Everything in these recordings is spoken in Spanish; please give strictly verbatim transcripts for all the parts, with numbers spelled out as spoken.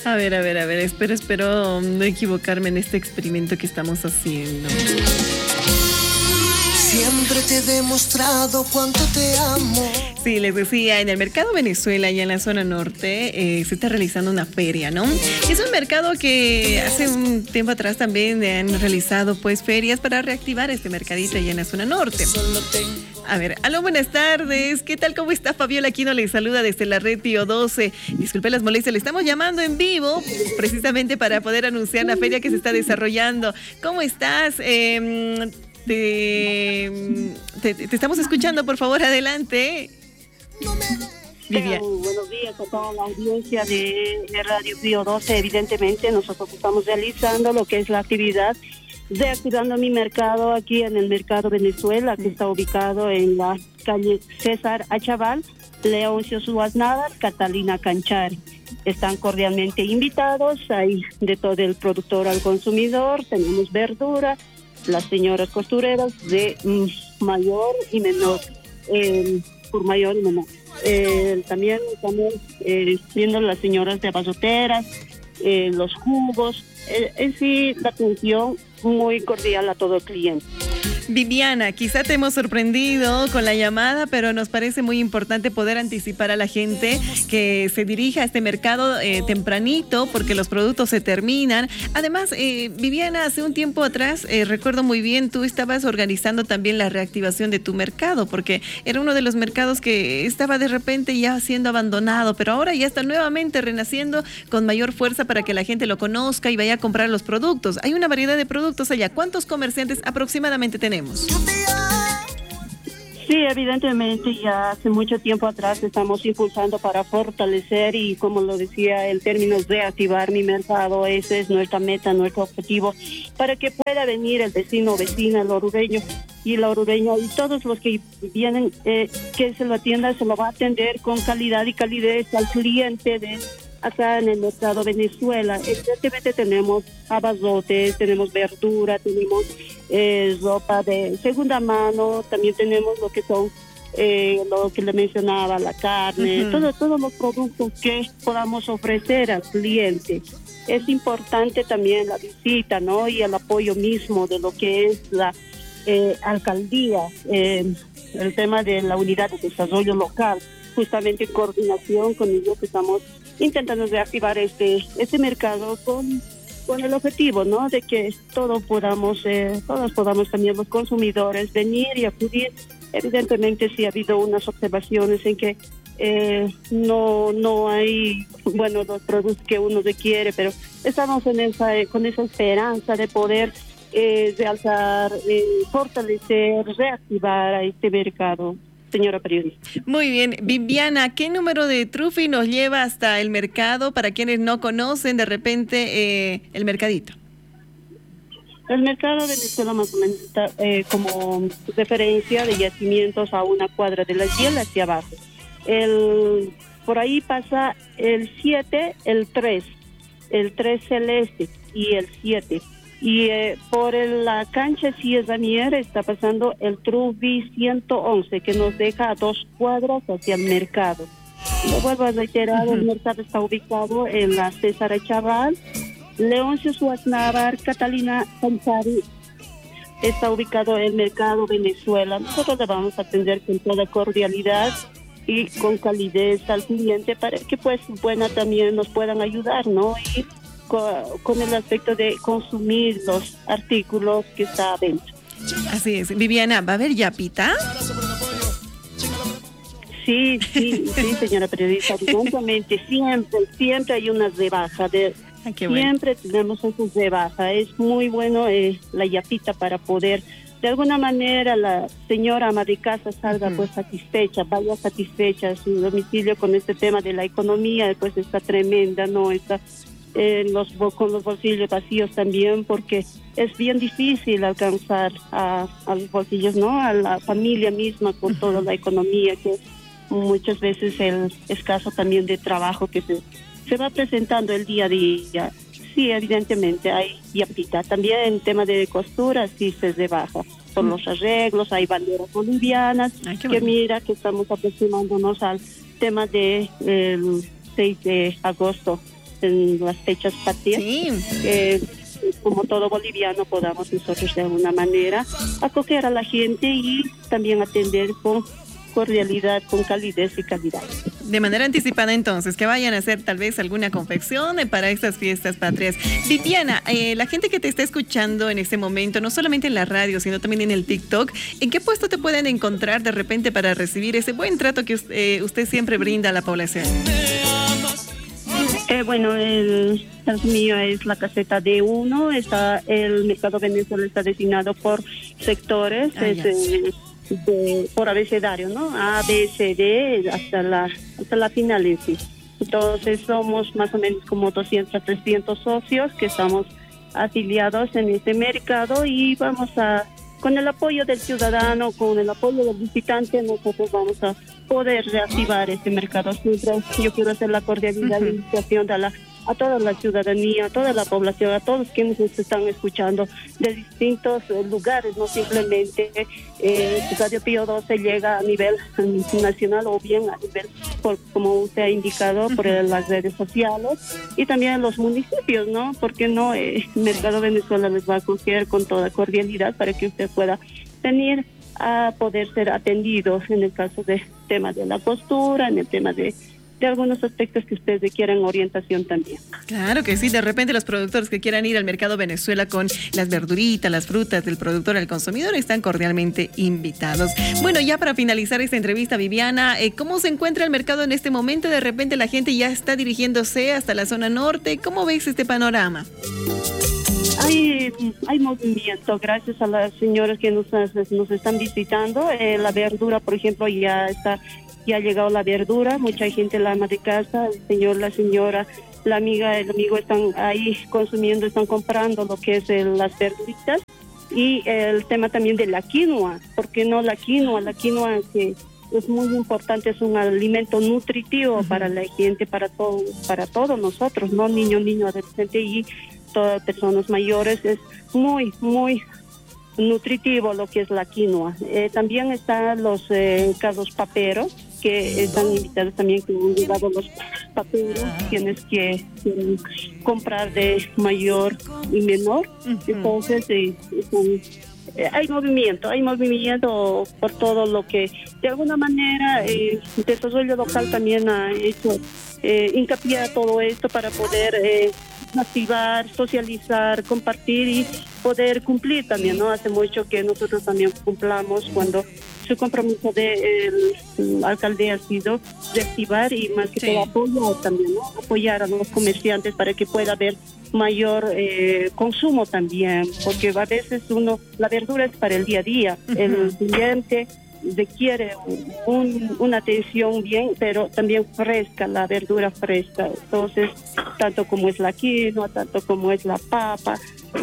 A ver, a ver, a ver, espero, espero no equivocarme en este experimento que estamos haciendo. Siempre te he demostrado cuánto te amo. Sí, les decía, en el mercado Venezuela, allá en la zona norte, eh, se está realizando una feria, ¿no? Es un mercado que hace un tiempo atrás también han realizado pues ferias para reactivar este mercadito allá en la zona norte. A ver, aló, buenas tardes. ¿Qué tal? ¿Cómo está? Fabiola Aquino le saluda desde la red Pío doce. Disculpe las molestias, le estamos llamando en vivo precisamente para poder anunciar la feria que se está desarrollando. ¿Cómo estás? Eh, te, te, te estamos escuchando, por favor, adelante. Vivian. Buenos días a toda la audiencia de, de Radio Pío doce. Evidentemente, nosotros estamos realizando lo que es la actividad de Activando Mi Mercado aquí en el Mercado Venezuela, que está ubicado en la calle César Achaval, Leoncio Suaznavar, Catalina Canchari. Están cordialmente invitados, hay de todo el productor al consumidor, tenemos verdura, las señoras costureras de mm, mayor y menor, eh, por mayor y menor. Eh, también estamos eh, viendo las señoras de abazoteras, eh, los jugos, eh, en sí la atención muy cordial a todo el cliente. Viviana, quizá te hemos sorprendido con la llamada, pero nos parece muy importante poder anticipar a la gente que se dirija a este mercado eh, tempranito, porque los productos se terminan. Además, eh, Viviana, hace un tiempo atrás, eh, recuerdo muy bien, tú estabas organizando también la reactivación de tu mercado, porque era uno de los mercados que estaba de repente ya siendo abandonado, pero ahora ya está nuevamente renaciendo con mayor fuerza para que la gente lo conozca y vaya a comprar los productos. Hay una variedad de productos allá. ¿Cuántos comerciantes aproximadamente tenemos? Sí, evidentemente ya hace mucho tiempo atrás estamos impulsando para fortalecer y, como lo decía, el término de activar mi mercado. Esa es nuestra meta, nuestro objetivo, para que pueda venir el vecino o vecina, el orureño y la orureña y todos los que vienen, eh, que se lo atienda, se lo va a atender con calidad y calidez al cliente de acá en el mercado Venezuela. Evidentemente tenemos abazotes, tenemos verdura, tenemos eh, ropa de segunda mano, también tenemos lo que son, eh, lo que le mencionaba, la carne, uh-huh. todo, todos los productos que podamos ofrecer al cliente. Es importante también la visita, ¿no? Y el apoyo mismo de lo que es la eh, alcaldía, eh, el tema de la unidad de desarrollo local, justamente en coordinación con ellos estamos intentando reactivar este este mercado con, con el objetivo, ¿no? De que todos podamos, eh, todos podamos también los consumidores venir y acudir. Evidentemente sí ha habido unas observaciones en que eh, no no hay, bueno, los productos que uno requiere, pero estamos en esa, eh, con esa esperanza de poder eh, realzar, eh, fortalecer, reactivar a este mercado. Señora periodista. Muy bien. Viviana, ¿qué número de Trufi nos lleva hasta el mercado para quienes no conocen de repente eh, el mercadito? El mercado de Venezuela más o menos está eh, como referencia de yacimientos a una cuadra de la Hiel hacia abajo. El, por ahí pasa el siete, el tres, el tres celeste y el siete. Y eh, por el, la cancha Sierra Mier está pasando el Trufi ciento once, que nos deja a dos cuadras hacia el mercado. Lo vuelvo a reiterar, uh-huh. El mercado está ubicado en la César Chaval, Leoncio Suaznavar, Catalina Canchari. Está ubicado en el mercado Venezuela. Nosotros le vamos a atender con toda cordialidad y con calidez al cliente para que pues buena también nos puedan ayudar, ¿no? Y con el aspecto de consumir los artículos que está adentro. Así es. Viviana, ¿va a haber yapita? Sí, sí, sí, señora periodista. Evidentemente, siempre, siempre hay unas rebajas. De, Ay, qué siempre bueno. tenemos esas rebajas. Es muy bueno eh, la yapita para poder, de alguna manera, la señora ama de casa salga uh-huh. pues satisfecha, vaya satisfecha a su domicilio con este tema de la economía, pues está tremenda, ¿no? Está Eh, los, con los bolsillos vacíos también, porque es bien difícil alcanzar a, a los bolsillos, ¿no? A la familia misma con uh-huh. toda la economía, que muchas veces el escaso también de trabajo que se, se va presentando el día a día. Sí, evidentemente hay yapita. También en tema de costura sí se rebaja por uh-huh. los arreglos, hay banderas bolivianas. Ay, que bueno. Mira que estamos aproximándonos al tema de el seis de agosto. en las fechas patrias. Sí. Eh, como todo boliviano podamos nosotros de alguna manera acoger a la gente y también atender con cordialidad, con calidez y calidad. De manera anticipada entonces, que vayan a hacer tal vez alguna confección eh, para estas fiestas patrias. Viviana, eh, la gente que te está escuchando en este momento, no solamente en la radio, sino también en el TikTok, ¿en qué puesto te pueden encontrar de repente para recibir ese buen trato que usted, eh, usted siempre brinda a la población? Eh, bueno, el caso mío es la caseta D uno, está, el mercado Venezuela está designado por sectores, Ah, es, eh, de, por abecedario, ¿no? A, B, C, D, hasta la, hasta la final en sí. Entonces somos más o menos como doscientos a trescientos socios que estamos afiliados en este mercado y vamos a, con el apoyo del ciudadano, con el apoyo del visitante, nosotros vamos a poder reactivar este mercado. Siempre yo quiero hacer la cordialidad uh-huh. y invitación a, la, a toda la ciudadanía, a toda la población, a todos quienes nos están escuchando de distintos eh, lugares, no simplemente eh, Radio Pío doce llega a nivel nacional o bien a nivel, por, como usted ha indicado, por uh-huh. las redes sociales y también los municipios, ¿no? Porque no, eh, Mercado Venezuela les va a acoger con toda cordialidad para que usted pueda venir a poder ser atendidos en el caso del tema de la costura, en el tema de, de algunos aspectos que ustedes quieran orientación también. Claro que sí, de repente los productores que quieran ir al mercado Venezuela con las verduritas, las frutas del productor al consumidor están cordialmente invitados. Bueno, ya para finalizar esta entrevista, Viviana, eh, ¿cómo se encuentra el mercado en este momento? De repente la gente ya está dirigiéndose hasta la zona norte. ¿Cómo ves este panorama? Hay, hay movimiento, gracias a las señoras que nos, nos están visitando. Eh, la verdura, por ejemplo, ya está, ya ha llegado la verdura. Mucha gente, la ama de casa, el señor, la señora, la amiga, el amigo están ahí consumiendo, están comprando lo que es el, las verduritas. Y el tema también de la quinoa, ¿por qué no la quinoa? La quinoa que es muy importante, es un alimento nutritivo uh-huh. para la gente, para todos, para todos nosotros, ¿no? Niño, niño, adolescente y todas personas mayores, es muy, muy nutritivo lo que es la quinoa. Eh, también están los eh, casos paperos, que están invitados también, que han llegado los paperos, tienes que eh, comprar de mayor y menor. Uh-huh. Entonces, eh, son, eh, hay movimiento, hay movimiento por todo lo que, de alguna manera, eh, el desarrollo local también ha hecho eh, hincapié a todo esto para poder Eh, activar, socializar, compartir y poder cumplir también, ¿no? Hace mucho que nosotros también cumplamos cuando su compromiso del de alcalde ha sido de activar y más que sí. todo apoyar también, ¿no? Apoyar a los comerciantes para que pueda haber mayor eh, consumo también, porque a veces uno, la verdura es para el día a día, uh-huh. el cliente requiere un, una atención bien, pero también fresca, la verdura fresca. Entonces, tanto como es la quinoa, tanto como es la papa,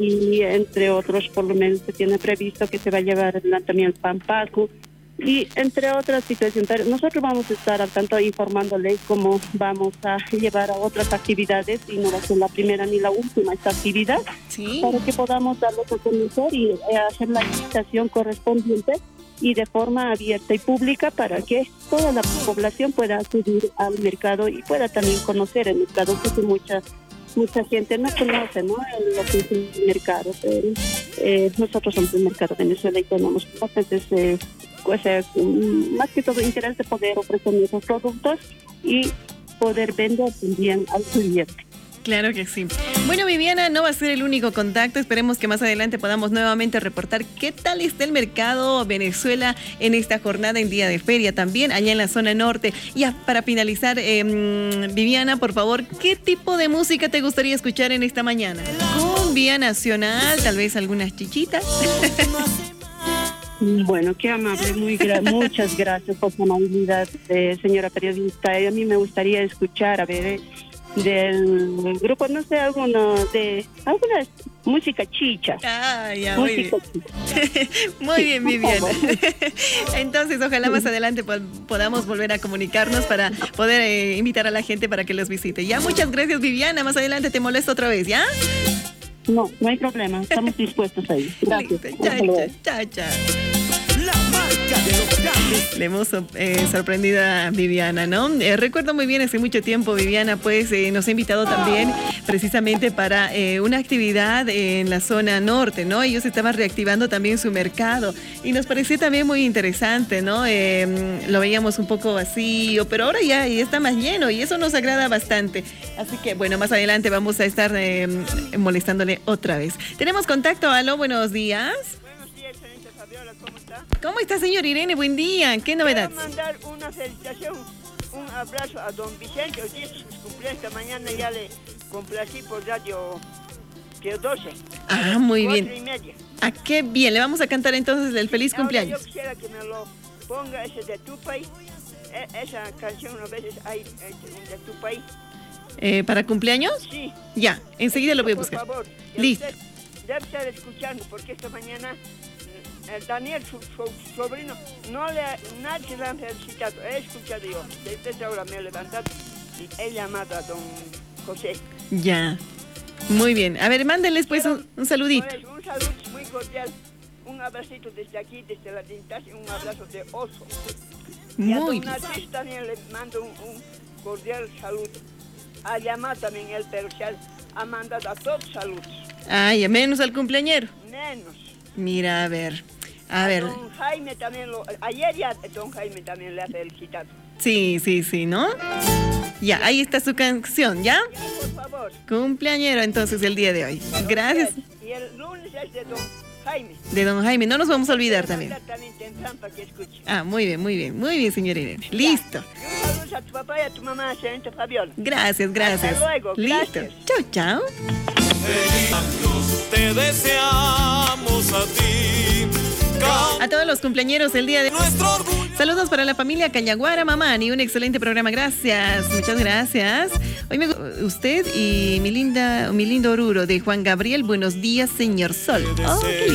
y entre otros, por lo menos se tiene previsto que se va a llevar también el pampaco, y entre otras situaciones. Pero nosotros vamos a estar al tanto informándoles cómo vamos a llevar a otras actividades, y no va a ser la primera ni la última esta actividad, sí. para que podamos darlos a conocer y eh, hacer la invitación correspondiente y de forma abierta y pública para que toda la población pueda acudir al mercado y pueda también conocer el mercado, porque mucha mucha gente no conoce, ¿no?, lo que es el mercado, pero eh, nosotros somos el mercado de Venezuela y tenemos bastantes, eh, pues, eh, más que todo interés de poder ofrecer nuestros productos y poder vender también al cliente. Claro que sí. Bueno, Viviana, no va a ser el único contacto. Esperemos que más adelante podamos nuevamente reportar qué tal está el mercado Venezuela en esta jornada en día de feria también, allá en la zona norte. Ya, para finalizar, eh, Viviana, por favor, ¿qué tipo de música te gustaría escuchar en esta mañana? ¿Cumbia nacional? ¿Tal vez algunas chichitas? Bueno, qué amable, muy gra- muchas gracias por su amabilidad, eh, señora periodista. A mí me gustaría escuchar, a ver... Eh, del grupo, no sé, alguno de alguna música chicha. Ah, ya, muy bien. Muy bien, Viviana. Entonces, ojalá más adelante pod- podamos volver a comunicarnos para poder eh, invitar a la gente para que los visite. Ya, muchas gracias, Viviana. Más adelante te molesto otra vez, ¿ya? No, no hay problema. Estamos dispuestos ahí. Gracias. Listo. Chao, chao, chao. Le hemos eh, sorprendido a Viviana, ¿no? Eh, recuerdo muy bien hace mucho tiempo, Viviana, pues eh, nos ha invitado también precisamente para eh, una actividad en la zona norte, ¿no? Ellos estaban reactivando también su mercado y nos pareció también muy interesante, ¿no? Eh, lo veíamos un poco vacío, pero ahora ya, ya está más lleno y eso nos agrada bastante. Así que, bueno, más adelante vamos a estar eh, molestándole otra vez. Tenemos contacto, aló, buenos días. ¿Cómo está, señor Irene? Buen día. ¿Qué novedad? Quiero mandar una felicitación, un abrazo a don Vicente. Hoy día es su cumpleaños. Esta mañana ya le complací por Radio doce. Ah, muy bien. Y media. Ah, qué bien. Le vamos a cantar entonces el feliz Ahora cumpleaños. Yo quisiera que me lo ponga ese de tu país. E esa canción a veces hay de tu país. Eh, ¿Para cumpleaños? Sí. Ya, enseguida lo voy a buscar. Por favor. Listo. Debe estar escuchando porque esta mañana el Daniel, su, su sobrino, no le, nadie le han felicitado. He escuchado yo, desde ahora me he levantado y he llamado a don José. Ya, muy bien. A ver, mándenles pues un, un saludito. Eso, un saludo muy cordial, un abracito desde aquí, desde la Tintas, y un abrazo de oso. Y a Muy don bien. Narcis también le mando un, un cordial saludo. Ha llamado también él, pero se ha, ha mandado a todos saludos. Ay, a menos al cumpleañero. Menos. Mira, a ver, a ver. Don Jaime también lo... Ayer ya don Jaime también le ha felicitado. Sí, sí, sí, ¿no? Ya, ahí está su canción, ¿ya? Ya, por favor. Cumpleañero entonces el día de hoy. Gracias. Y el lunes es de don Jaime. De don Jaime, no nos vamos a olvidar también. También temprano para que escuche. Ah, muy bien, muy bien, muy bien, señor Irene. Listo. Y un saludo a tu papá y a tu mamá, señorita Fabiola. Gracias, gracias. Hasta luego, Listo. gracias. Chao, chao. Te deseamos a ti. A todos los cumpleañeros el día de hoy. Saludos para la familia Cañaguara Mamani. Un excelente programa. Gracias. Muchas gracias. Hoy me usted y mi linda, mi lindo Oruro de Juan Gabriel. Buenos días, señor Sol. Oh, qué lindo.